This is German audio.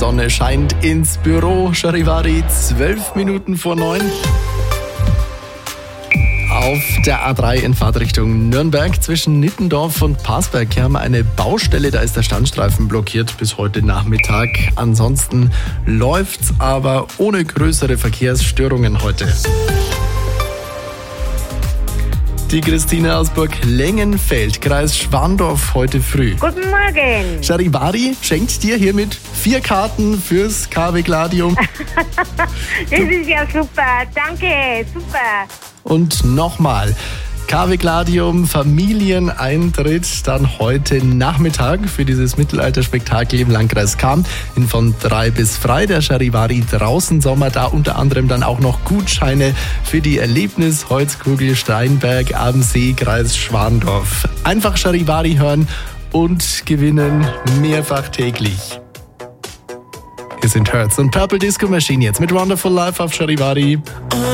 Sonne scheint ins Büro. Charivari, 12 Minuten vor 9. Auf der A3 in Fahrtrichtung Nürnberg zwischen Nittendorf und Parsberg. Hier haben wir eine Baustelle, da ist der Standstreifen blockiert bis heute Nachmittag. Ansonsten läuft's aber ohne größere Verkehrsstörungen heute. Die Christine aus Burg-Lengenfeld, Kreis Schwandorf, heute früh. Guten Morgen. Charivari schenkt dir hiermit 4 Karten fürs KW Gladium. Das ist ja super. Danke, super. Und nochmal, KW Gladium Familieneintritt dann heute Nachmittag für dieses Mittelalterspektakel im Landkreis Cham von 3 bis frei. Der Charivari draußen Sommer, da unter anderem dann auch noch Gutscheine für die Erlebnisholzkugel Steinberg am See, Kreis Schwandorf. Einfach Charivari hören und gewinnen mehrfach täglich. Hier sind Hertz und Purple Disco Machine jetzt mit Wonderful Life auf Charivari.